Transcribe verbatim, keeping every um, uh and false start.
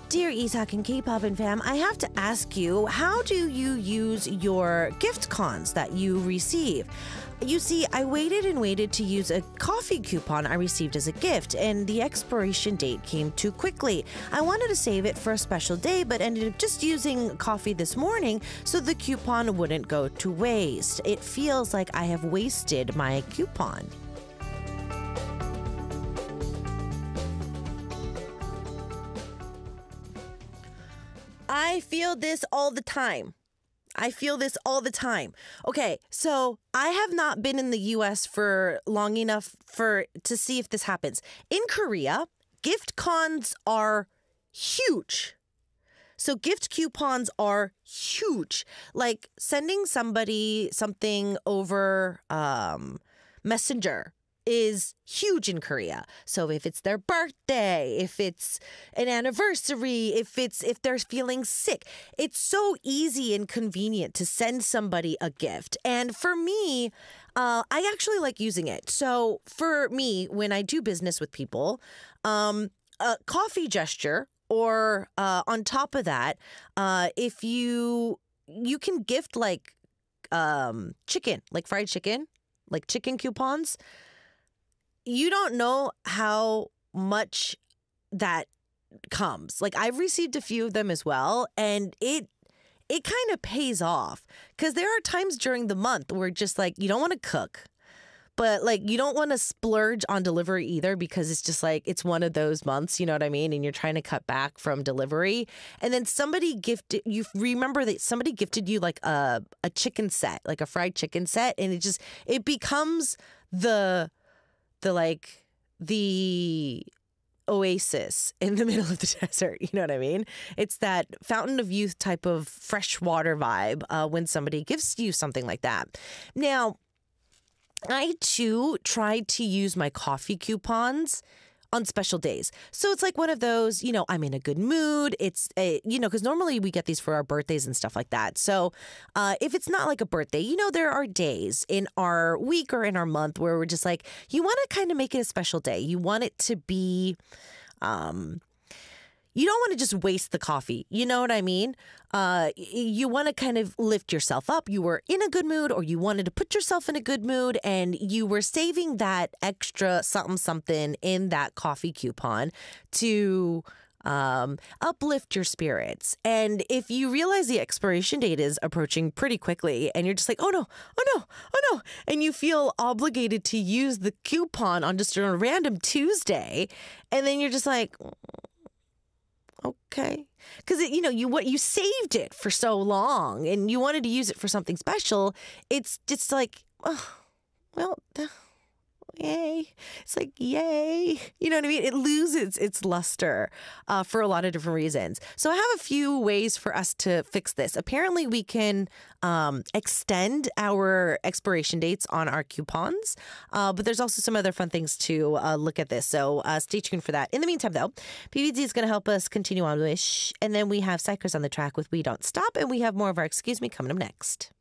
Dear Isak and K-Pop and fam, I have to ask you, how do you use your gift cons that you receive? You see, I waited and waited to use a coffee coupon I received as a gift, and the expiration date came too quickly. I wanted to save it for a special day, but ended up just using coffee this morning so the coupon wouldn't go to waste. It feels like I have wasted my coupon. I feel this all the time. I feel this all the time. Okay, so I have not been in the U S for long enough for to see if this happens. In Korea, gift cons are huge. So gift coupons are huge. Like sending somebody something over um, Messenger is huge in Korea. So if it's their birthday, if it's an anniversary, if it's if they're feeling sick, it's so easy and convenient to send somebody a gift. And for me, uh, I actually like using it. So for me, when I do business with people, um, a coffee gesture, or uh, on top of that, uh, if you you can gift like um, chicken, like fried chicken, like chicken coupons. You don't know how much that comes. Like I've received a few of them as well, and it it kind of pays off because there are times during the month where just like you don't want to cook, but like you don't want to splurge on delivery either because it's just like it's one of those months, you know what I mean? And you're trying to cut back from delivery, and then somebody gifted you. Remember that somebody gifted you like a a chicken set, like a fried chicken set, and it just it becomes the the like the oasis in the middle of the desert. You know what I mean? It's that fountain of youth type of freshwater vibe uh, when somebody gives you something like that. Now, I too tried to use my coffee coupons on special days. So it's like one of those, you know, I'm in a good mood. It's, a, you know, because normally we get these for our birthdays and stuff like that. So uh, if it's not like a birthday, you know, there are days in our week or in our month where we're just like, you want to kind of make it a special day. You want it to be, um, you don't want to just waste the coffee. You know what I mean? Uh, you want to kind of lift yourself up. You were in a good mood, or you wanted to put yourself in a good mood, and you were saving that extra something something in that coffee coupon to um, uplift your spirits. And if you realize the expiration date is approaching pretty quickly, and you're just like, oh no, oh no, oh no, and you feel obligated to use the coupon on just a random Tuesday, and then you're just like, okay, because you know you what you saved it for so long and you wanted to use it for something special. It's just like, oh, well, yay! It's like yay, you know what I mean? It loses its luster uh, for a lot of different reasons. So I have a few ways for us to fix this. Apparently, we can um, extend our expiration dates on our coupons, uh, but there's also some other fun things to uh, look at this. So uh, stay tuned for that. In the meantime, though, P V D is going to help us continue on with Shh, and then we have Psychers on the track with We Don't Stop, and we have more of our Excuse Me coming up next.